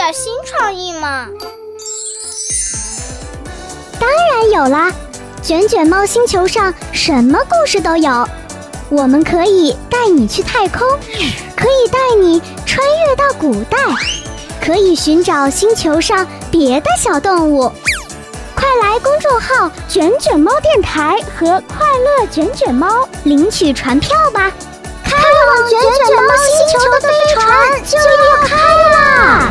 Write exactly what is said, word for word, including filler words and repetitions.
点新创意嘛？ 当然有啦，卷卷猫星球上什么故事都有。我们可以带你去太空，可以带你穿越到古代，可以寻找星球上别的小动物。快来公众号卷卷猫电台和快乐卷卷猫领取船票吧！开往卷卷猫星球的飞船就要开啦！